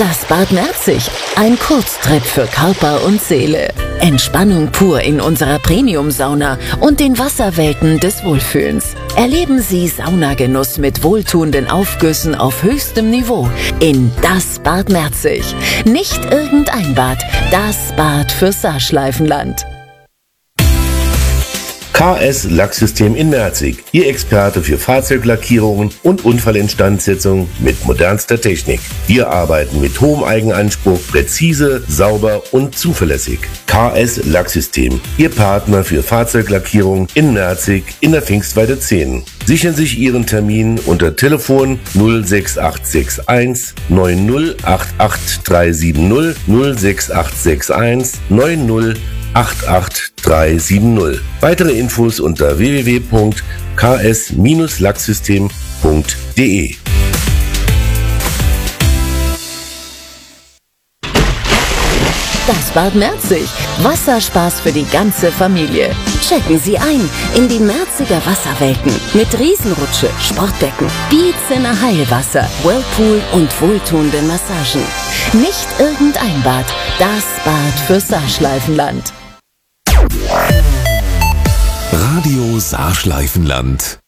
Das Bad Merzig, ein Kurztrip für Körper und Seele. Entspannung pur in unserer Premium-Sauna und den Wasserwelten des Wohlfühlens. Erleben Sie Saunagenuss mit wohltuenden Aufgüssen auf höchstem Niveau in das Bad Merzig. Nicht irgendein Bad, das Bad für Saarschleifenland. KS Lacksystem in Merzig, Ihr Experte für Fahrzeuglackierungen und Unfallinstandsetzung mit modernster Technik. Wir arbeiten mit hohem Eigenanspruch, präzise, sauber und zuverlässig. KS Lacksystem, Ihr Partner für Fahrzeuglackierung in Merzig in der Pfingstweide 10. Sichern Sie sich Ihren Termin unter Telefon 06861 9088370 06861 9088370. Weitere Infos unter www.ks-lacksystem.de. Das Bad Merzig. Wasserspaß für die ganze Familie. Checken Sie ein in die Merziger Wasserwelten mit Riesenrutsche, Sportdecken, Bietzener Heilwasser, Whirlpool und wohltuenden Massagen. Nicht irgendein Bad, das Bad für Saarschleifenland. Radio Saarschleifenland.